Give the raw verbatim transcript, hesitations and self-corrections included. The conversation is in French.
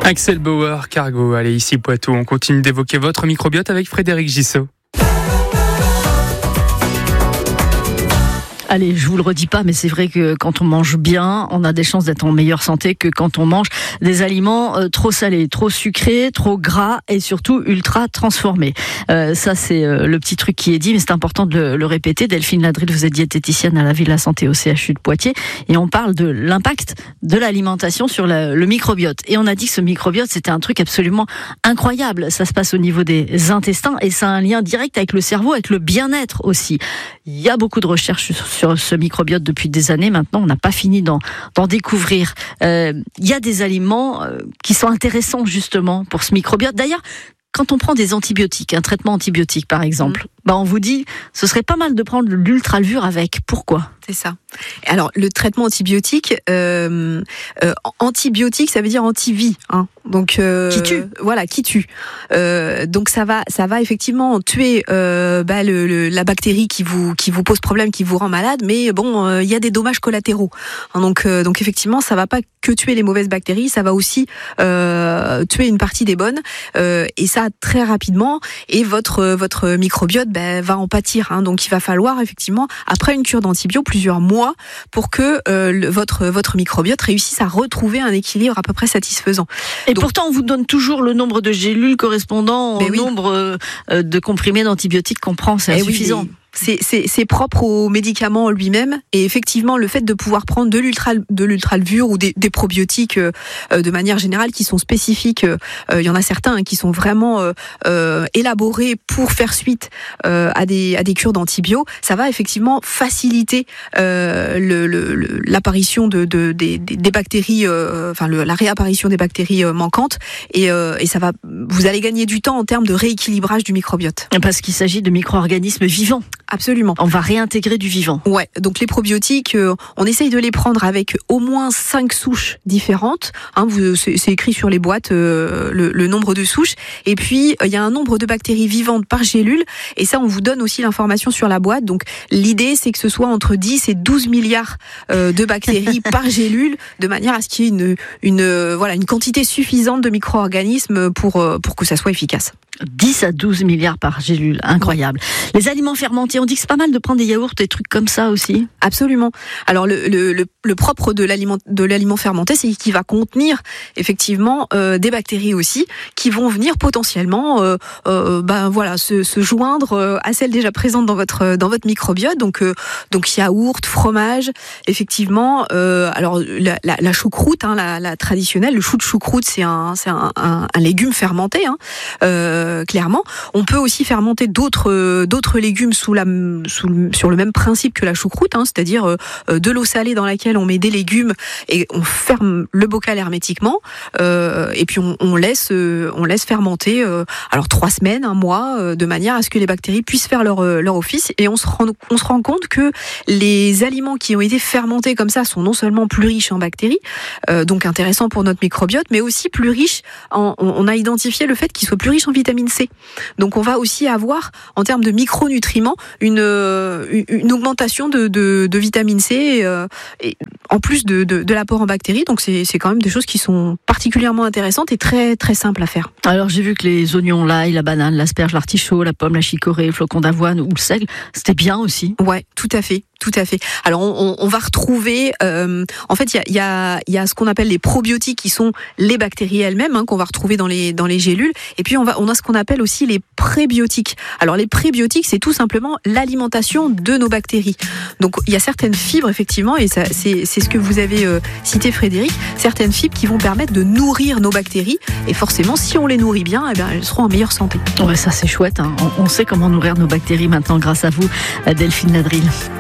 Axel Bauer, Cargo. Allez, ici Poitou, on continue d'évoquer votre microbiote avec Frédéric Gissot. Allez, je vous le redis pas, mais c'est vrai que quand on mange bien, on a des chances d'être en meilleure santé que quand on mange des aliments euh, trop salés, trop sucrés, trop gras et surtout ultra transformés. Euh, ça, c'est euh, le petit truc qui est dit, mais c'est important de le, le répéter. Delphine Ladrille, vous êtes diététicienne à la Ville de la Santé au C H U de Poitiers et on parle de l'impact de l'alimentation sur la, le microbiote. Et on a dit que ce microbiote, c'était un truc absolument incroyable. Ça se passe au niveau des intestins et ça a un lien direct avec le cerveau, avec le bien-être aussi. Il y a beaucoup de recherches sur sur ce microbiote depuis des années maintenant, on n'a pas fini d'en, d'en découvrir. Euh, il y a des aliments euh, qui sont intéressants justement pour ce microbiote. D'ailleurs, quand on prend des antibiotiques, un traitement antibiotique par exemple, mmh. bah on vous dit ce serait pas mal de prendre l'ultralevure avec. Pourquoi ? C'est ça. Alors, le traitement antibiotique, euh, euh, antibiotique, ça veut dire anti-vie, hein. Donc, euh, qui tue. Voilà, qui tue. Euh, donc, ça va, ça va effectivement tuer euh, bah, le, le, la bactérie qui vous, qui vous pose problème, qui vous rend malade. Mais bon, il euh, y a des dommages collatéraux. Hein, donc, euh, donc, effectivement, ça va pas que tuer les mauvaises bactéries, ça va aussi euh, tuer une partie des bonnes. Euh, et ça très rapidement. Et votre, votre microbiote bah, va en pâtir. Hein, donc, il va falloir effectivement, après une cure d'antibio, plusieurs mois pour que euh, le, votre, votre microbiote réussisse à retrouver un équilibre à peu près satisfaisant. Et Donc, pourtant, on vous donne toujours le nombre de gélules correspondant au oui. nombre euh, de comprimés d'antibiotiques qu'on prend, c'est eh insuffisant. Oui, C'est, c'est, c'est propre au médicament lui-même et effectivement le fait de pouvoir prendre de l'ultra de l'ultralevure ou des, des probiotiques euh, de manière générale qui sont spécifiques, euh, il y en a certains hein, qui sont vraiment euh, euh, élaborés pour faire suite euh, à des à des cures d'antibio, ça va effectivement faciliter euh, le, le, le, l'apparition de, de des, des bactéries, euh, enfin le, la réapparition des bactéries euh, manquantes et, euh, et ça va vous allez gagner du temps en termes de rééquilibrage du microbiote. Parce qu'il s'agit de micro-organismes vivants. Absolument. On va réintégrer du vivant. Ouais, donc les probiotiques, euh, on essaye de les prendre avec au moins cinq souches différentes. Hein, vous, c'est, c'est écrit sur les boîtes euh, le, le nombre de souches. Et puis, il euh, y a un nombre de bactéries vivantes par gélule. Et ça, on vous donne aussi l'information sur la boîte. Donc, l'idée, c'est que ce soit entre dix et douze milliards euh, de bactéries par gélule, de manière à ce qu'il y ait une, une, euh, voilà, une quantité suffisante de micro-organismes pour, euh, pour que ça soit efficace. dix à douze milliards par gélule, incroyable. Les aliments fermentés, on dit que c'est pas mal de prendre des yaourts, des trucs comme ça aussi. Absolument. Alors le, le, le, le propre de l'aliment, de l'aliment fermenté, c'est qu'il va contenir effectivement euh, des bactéries aussi, qui vont venir potentiellement, euh, euh, ben voilà, se, se joindre euh, à celles déjà présentes dans votre dans votre microbiote. Donc euh, donc yaourt, fromage, effectivement. Euh, alors la, la, la choucroute, hein, la, la traditionnelle, le chou de choucroute, c'est un c'est un, un, un légume fermenté. Hein, euh, clairement, on peut aussi fermenter d'autres euh, d'autres légumes sous la sous le, sur le même principe que la choucroute, hein, c'est-à-dire euh, de l'eau salée dans laquelle on met des légumes et on ferme le bocal hermétiquement euh, et puis on, on laisse euh, on laisse fermenter euh, alors trois semaines, un mois, euh, de manière à ce que les bactéries puissent faire leur leur office et on se rend on se rend compte que les aliments qui ont été fermentés comme ça sont non seulement plus riches en bactéries, euh, donc intéressants pour notre microbiote, mais aussi plus riches en, on, on a identifié le fait qu'ils soient plus riches en vitamine C. Donc on va aussi avoir en termes de micronutriments une une, une augmentation de, de, de vitamine C euh, et en plus de, de, de l'apport en bactéries. Donc c'est, c'est quand même des choses qui sont particulièrement intéressantes et très très simples à faire. Alors j'ai vu que les oignons, l'ail, la banane, l'asperge, l'artichaut, la pomme, la chicorée, le flocon d'avoine ou le seigle, c'était bien aussi. Ouais, tout à fait. Tout à fait. Alors on, on va retrouver, euh, en fait, il y a, y, a, y a ce qu'on appelle les probiotiques qui sont les bactéries elles-mêmes hein, qu'on va retrouver dans les dans les gélules. Et puis on va, on a ce qu'on appelle aussi les prébiotiques. Alors les prébiotiques, c'est tout simplement l'alimentation de nos bactéries. Donc il y a certaines fibres effectivement, et ça, c'est c'est ce que vous avez euh, cité Frédéric, certaines fibres qui vont permettre de nourrir nos bactéries. Et forcément, si on les nourrit bien, eh bien elles seront en meilleure santé. Ouais, ça c'est chouette. Hein. On, on sait comment nourrir nos bactéries maintenant grâce à vous, Delphine Ladrille.